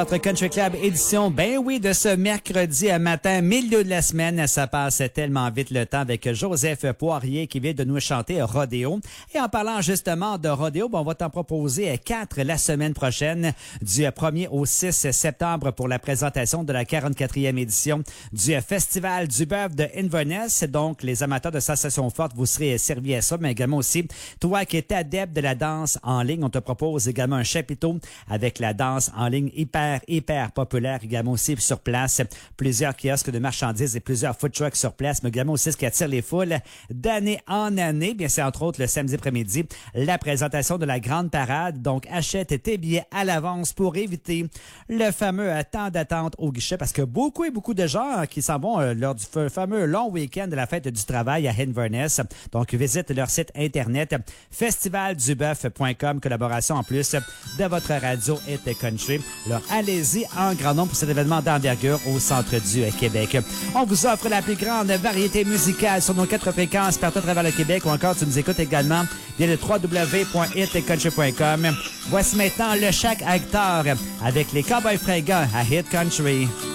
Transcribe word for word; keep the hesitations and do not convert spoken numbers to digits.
Notre Country Club édition, ben oui, de ce mercredi à matin, milieu de la semaine, ça passe tellement vite le temps avec Joseph Poirier qui vient de nous chanter Rodéo. Et en parlant justement de Rodéo, ben on va t'en proposer quatre la semaine prochaine, du premier au six septembre pour la présentation de la quarante-quatrième édition du Festival du bœuf de Inverness. Donc, les amateurs de sensations fortes, vous serez servis à ça, mais également aussi, toi qui es adepte de la danse en ligne, on te propose également un chapiteau avec la danse en ligne hyper hyper populaire également aussi sur place. Plusieurs kiosques de marchandises et plusieurs food trucks sur place, mais également aussi ce qui attire les foules d'année en année. Bien, c'est entre autres le samedi après-midi, la présentation de la grande parade. Donc, achète tes billets à l'avance pour éviter le fameux temps d'attente au guichet parce que beaucoup et beaucoup de gens qui s'en vont euh, lors du fameux long week-end de la fête du travail à Inverness. Donc, visite leur site internet festival du bœuf point com, collaboration en plus de votre radio et country. Alors, allez-y en grand nombre pour cet événement d'envergure au centre du Québec. On vous offre la plus grande variété musicale sur nos quatre fréquences partout à travers le Québec ou encore tu nous écoutes également via le w w w point hit country point com. Voici maintenant le Chaque Hectare avec les Cowboys Fringants à Hit Country.